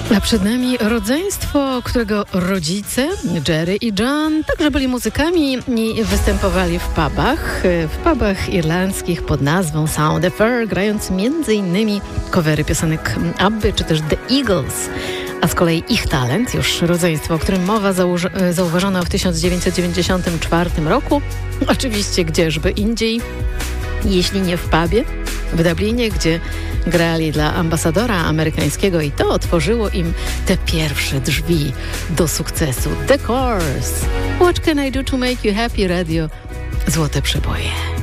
A przed nami rodzeństwo, którego rodzice, Jerry i John, także byli muzykami i występowali w pubach irlandzkich pod nazwą Sound Affair, grając m.in. covery piosenek Abby czy też The Eagles. A z kolei ich talent, już rodzeństwo, o którym mowa, zauważono w 1994 roku, oczywiście gdzieżby indziej, jeśli nie w pubie, w Dublinie, gdzie grali dla ambasadora amerykańskiego i to otworzyło im te pierwsze drzwi do sukcesu. The Course. What can I do to make you happy? Radio. Złote przeboje.